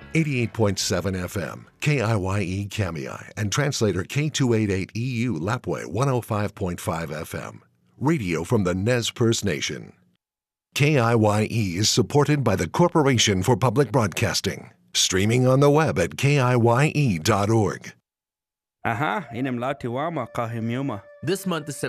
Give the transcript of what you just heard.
88.7 FM, KIYE Kamiai, and translator K288EU Lapwai 105.5 FM. Radio from the Nez Perce Nation. KIYE is supported by the Corporation for Public Broadcasting. Streaming on the web at kiye.org. Aha, inam lati wama kahimyuma. This month is